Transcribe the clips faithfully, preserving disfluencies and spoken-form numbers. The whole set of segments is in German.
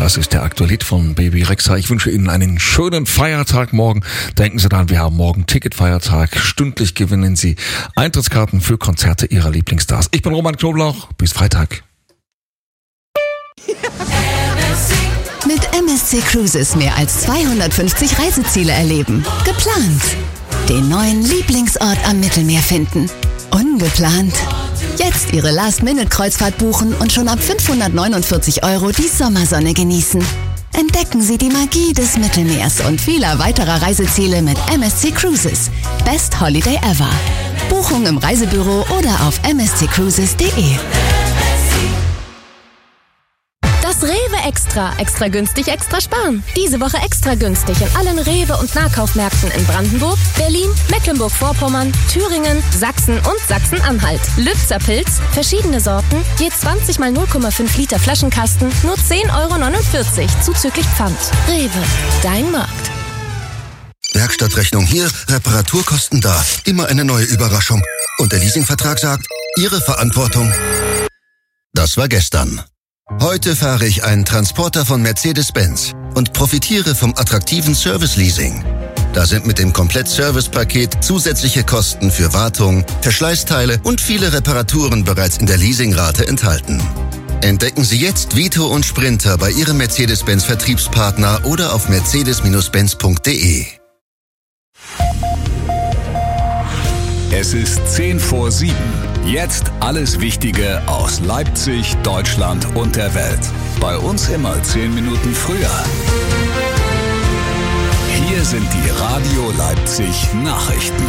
Das ist der aktuelle Hit von Baby Rexha. Ich wünsche Ihnen einen schönen Feiertag morgen. Denken Sie daran, wir haben morgen Ticketfeiertag. Stündlich gewinnen Sie Eintrittskarten für Konzerte Ihrer Lieblingsstars. Ich bin Roman Knoblauch. Bis Freitag. Mit M S C Cruises mehr als zweihundertfünfzig Reiseziele erleben. Geplant. Den neuen Lieblingsort am Mittelmeer finden. Ungeplant. Jetzt Ihre Last-Minute-Kreuzfahrt buchen und schon ab fünfhundertneunundvierzig Euro die Sommersonne genießen. Entdecken Sie die Magie des Mittelmeers und vieler weiterer Reiseziele mit M S C Cruises. Best Holiday ever. Buchung im Reisebüro oder auf m s c cruises punkt d e. Das Rewe Extra. Extra günstig, extra sparen. Diese Woche extra günstig in allen Rewe- und Nahkaufmärkten in Brandenburg, Berlin, Mecklenburg-Vorpommern, Thüringen, Sachsen und Sachsen-Anhalt. Lübzer Pilz, verschiedene Sorten, je zwanzig mal null Komma fünf Liter Flaschenkasten, nur zehn Euro neunundvierzig, zuzüglich Pfand. Rewe, dein Markt. Werkstattrechnung hier, Reparaturkosten da. Immer eine neue Überraschung. Und der Leasingvertrag sagt, Ihre Verantwortung. Das war gestern. Heute fahre ich einen Transporter von Mercedes-Benz und profitiere vom attraktiven Service-Leasing. Da sind mit dem Komplett-Service-Paket zusätzliche Kosten für Wartung, Verschleißteile und viele Reparaturen bereits in der Leasingrate enthalten. Entdecken Sie jetzt Vito und Sprinter bei Ihrem Mercedes-Benz-Vertriebspartner oder auf mercedes Bindestrich benz punkt d e. Es ist zehn vor sieben. Jetzt alles Wichtige aus Leipzig, Deutschland und der Welt. Bei uns immer zehn Minuten früher. Hier sind die Radio Leipzig Nachrichten.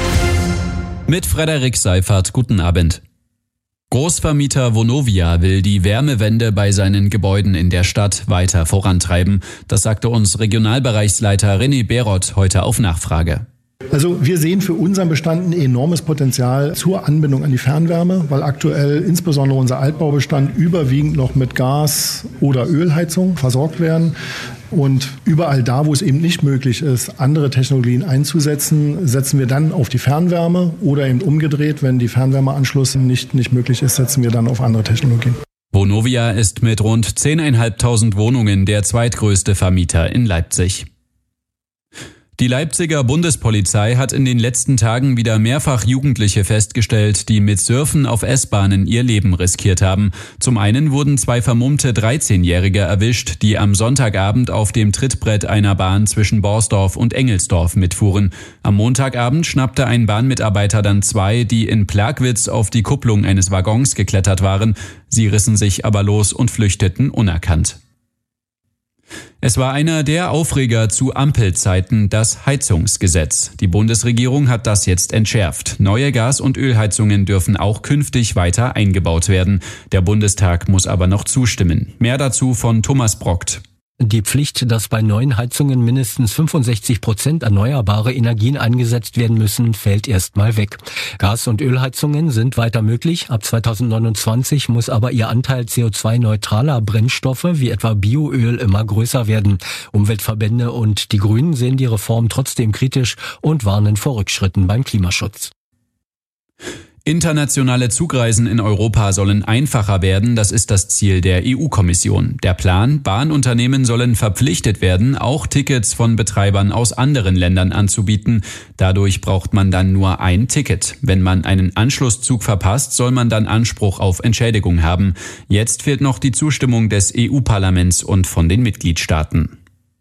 Mit Frederik Seifert, guten Abend. Großvermieter Vonovia will die Wärmewende bei seinen Gebäuden in der Stadt weiter vorantreiben. Das sagte uns Regionalbereichsleiter René Beroth heute auf Nachfrage. Also wir sehen für unseren Bestand ein enormes Potenzial zur Anbindung an die Fernwärme, weil aktuell insbesondere unser Altbaubestand überwiegend noch mit Gas- oder Ölheizung versorgt werden. Und überall da, wo es eben nicht möglich ist, andere Technologien einzusetzen, setzen wir dann auf die Fernwärme oder eben umgedreht, wenn die Fernwärmeanschluss nicht, nicht möglich ist, setzen wir dann auf andere Technologien. Vonovia ist mit rund zehntausendfünfhundert Wohnungen der zweitgrößte Vermieter in Leipzig. Die Leipziger Bundespolizei hat in den letzten Tagen wieder mehrfach Jugendliche festgestellt, die mit Surfen auf S-Bahnen ihr Leben riskiert haben. Zum einen wurden zwei vermummte dreizehnjährige erwischt, die am Sonntagabend auf dem Trittbrett einer Bahn zwischen Borsdorf und Engelsdorf mitfuhren. Am Montagabend schnappte ein Bahnmitarbeiter dann zwei, die in Plagwitz auf die Kupplung eines Waggons geklettert waren. Sie rissen sich aber los und flüchteten unerkannt. Es war einer der Aufreger zu Ampelzeiten, das Heizungsgesetz. Die Bundesregierung hat das jetzt entschärft. Neue Gas- und Ölheizungen dürfen auch künftig weiter eingebaut werden. Der Bundestag muss aber noch zustimmen. Mehr dazu von Thomas Brockt. Die Pflicht, dass bei neuen Heizungen mindestens fünfundsechzig Prozent erneuerbare Energien eingesetzt werden müssen, fällt erstmal weg. Gas- und Ölheizungen sind weiter möglich. Ab zweitausendneunundzwanzig muss aber ihr Anteil C O zwei neutraler Brennstoffe wie etwa Bioöl immer größer werden. Umweltverbände und die Grünen sehen die Reform trotzdem kritisch und warnen vor Rückschritten beim Klimaschutz. Internationale Zugreisen in Europa sollen einfacher werden, das ist das Ziel der E U-Kommission. Der Plan, Bahnunternehmen sollen verpflichtet werden, auch Tickets von Betreibern aus anderen Ländern anzubieten. Dadurch braucht man dann nur ein Ticket. Wenn man einen Anschlusszug verpasst, soll man dann Anspruch auf Entschädigung haben. Jetzt fehlt noch die Zustimmung des E U-Parlaments und von den Mitgliedstaaten.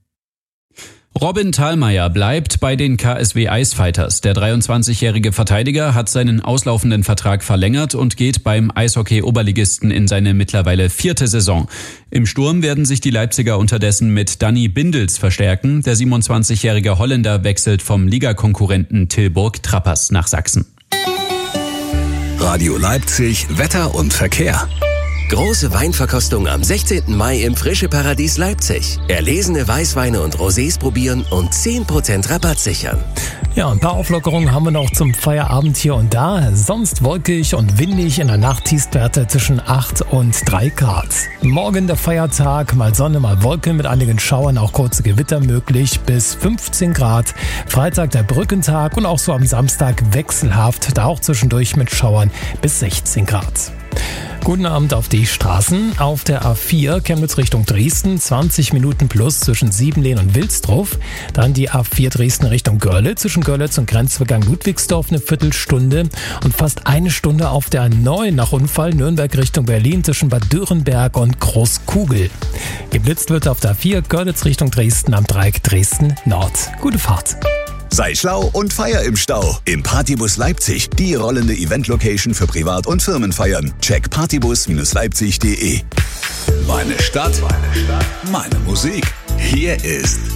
Robin Thalmeier bleibt bei den K S W Eisfighters. Der dreiundzwanzigjährige Verteidiger hat seinen auslaufenden Vertrag verlängert und geht beim Eishockey-Oberligisten in seine mittlerweile vierte Saison. Im Sturm werden sich die Leipziger unterdessen mit Danny Bindels verstärken. Der siebenundzwanzigjährige Holländer wechselt vom Ligakonkurrenten Tilburg Trappers nach Sachsen. Radio Leipzig, Wetter und Verkehr. Große Weinverkostung am sechzehnten Mai im Frische Paradies Leipzig. Erlesene Weißweine und Rosés probieren und zehn Prozent Rabatt sichern. Ja, ein paar Auflockerungen haben wir noch zum Feierabend hier und da. Sonst wolkig und windig, in der Nacht Tiefstwerte zwischen acht und drei Grad. Morgen der Feiertag, mal Sonne, mal Wolken mit einigen Schauern, auch kurze Gewitter möglich, bis fünfzehn Grad. Freitag der Brückentag und auch so am Samstag wechselhaft, da auch zwischendurch mit Schauern bis sechzehn Grad. Guten Abend auf die Straßen. Auf der A vier Chemnitz Richtung Dresden, zwanzig Minuten plus zwischen Siebenlehn und Wilsdruff. Dann die A vier Dresden Richtung Görlitz, zwischen Görlitz und Grenzübergang Ludwigsdorf eine Viertelstunde. Und fast eine Stunde auf der A neun nach Unfall Nürnberg Richtung Berlin zwischen Bad Dürrenberg und Großkugel. Geblitzt wird auf der A vier Görlitz Richtung Dresden am Dreieck Dresden Nord. Gute Fahrt. Sei schlau und feier im Stau. Im Partybus Leipzig, die rollende Event-Location für Privat- und Firmenfeiern. Check partybus Leipzig punkt de. Meine Stadt, meine Stadt, meine Musik. Hier ist